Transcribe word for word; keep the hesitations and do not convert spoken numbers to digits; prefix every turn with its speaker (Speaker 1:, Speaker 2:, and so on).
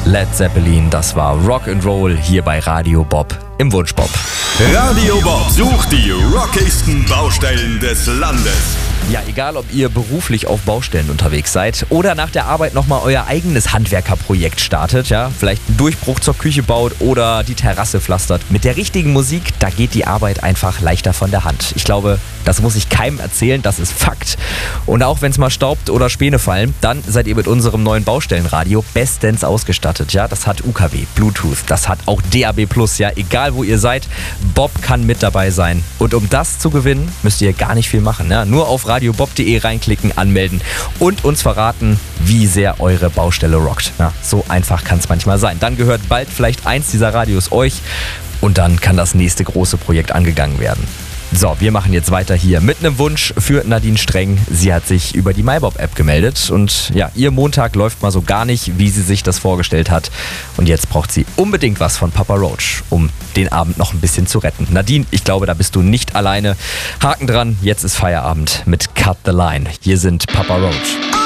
Speaker 1: Led Zeppelin, das war Rock'n'Roll hier bei Radio Bob im Wunschbob.
Speaker 2: Radio Bob sucht die rockigsten Baustellen des Landes.
Speaker 1: Ja, egal ob ihr beruflich auf Baustellen unterwegs seid oder nach der Arbeit nochmal euer eigenes Handwerkerprojekt startet, ja, vielleicht einen Durchbruch zur Küche baut oder die Terrasse pflastert. Mit der richtigen Musik, da geht die Arbeit einfach leichter von der Hand. Ich glaube, das muss ich keinem erzählen, das ist Fakt. Und auch wenn es mal staubt oder Späne fallen, dann seid ihr mit unserem neuen Baustellenradio bestens ausgestattet. Ja, das hat U K W, Bluetooth, das hat auch D A B plus, ja, egal wo ihr seid, Bob kann mit dabei sein. Und um das zu gewinnen, müsst ihr gar nicht viel machen. Ja? Nur auf radiobob punkt de reinklicken, anmelden und uns verraten, wie sehr eure Baustelle rockt. Ja, so einfach kann es manchmal sein. Dann gehört bald vielleicht eins dieser Radios euch und dann kann das nächste große Projekt angegangen werden. So, wir machen jetzt weiter hier mit einem Wunsch für Nadine Streng. Sie hat sich über die MyBob-App gemeldet und ja, ihr Montag läuft mal so gar nicht, wie sie sich das vorgestellt hat. Und jetzt braucht sie unbedingt was von Papa Roach, um den Abend noch ein bisschen zu retten. Nadine, ich glaube, da bist du nicht alleine. Haken dran, jetzt ist Feierabend mit Cut the Line. Hier sind Papa Roach.